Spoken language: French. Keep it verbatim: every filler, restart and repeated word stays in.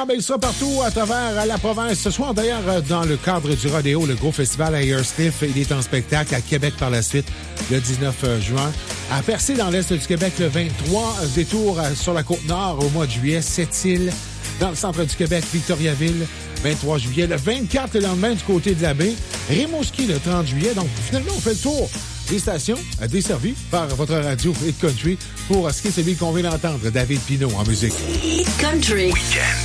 ben, il sera partout à travers la province. Ce soir, d'ailleurs, dans le cadre du rodéo, le gros festival à Airsniff, il est en spectacle à Québec par la suite, le dix-neuf juin. À Percé, dans l'est du Québec, le vingt-trois. Détour sur la Côte-Nord au mois de juillet. Sept-Îles, dans le centre du Québec, Victoriaville, vingt-trois juillet. Le vingt-quatre, le lendemain, du côté de la baie. Rimouski, le trente juillet. Donc, finalement, on fait le tour des stations desservies par votre radio Hit Country pour ce qui est celui qu'on vient d'entendre, David Pinault en musique. Hit Country. Week-end.